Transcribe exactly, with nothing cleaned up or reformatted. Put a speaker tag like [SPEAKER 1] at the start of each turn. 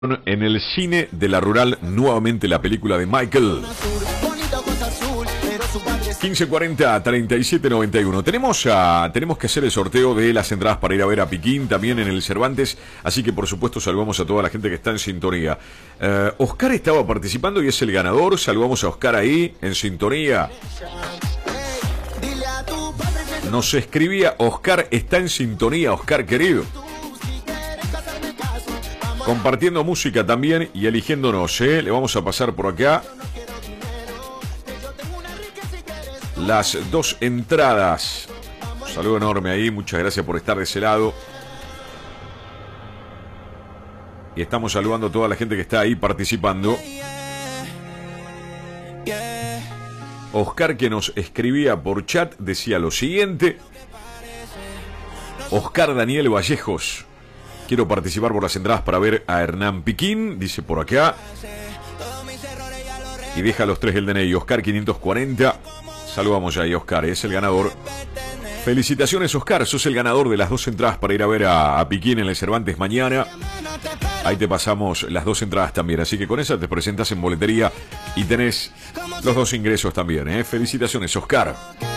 [SPEAKER 1] En el cine de la Rural, nuevamente la película de Michael. quince cuarenta, treinta y siete noventa y uno. Tenemos, a, tenemos que hacer el sorteo de las entradas para ir a ver a Piquín también en el Cervantes. Así que por supuesto saludamos a toda la gente que está en sintonía. uh, Oscar estaba participando y es el ganador. Saludamos a Oscar ahí en sintonía. Nos escribía: Oscar está en sintonía, Oscar querido, compartiendo música también y eligiéndonos, ¿eh? Le vamos a pasar por acá las dos entradas. Un saludo enorme ahí, muchas gracias por estar de ese lado. Y estamos saludando a toda la gente que está ahí participando. Oscar, que nos escribía por chat, decía lo siguiente: Oscar Daniel Vallejos, quiero participar por las entradas para ver a Hernán Piquín, dice por acá. Y deja los tres el D N I. Oscar quinientos cuarenta. Saludamos ya ahí, Oscar, es el ganador. Felicitaciones, Oscar, sos el ganador de las dos entradas para ir a ver a, a Piquín en el Cervantes mañana. Ahí te pasamos las dos entradas también, así que con esa te presentas en boletería y tenés los dos ingresos también, ¿eh? Felicitaciones, Oscar.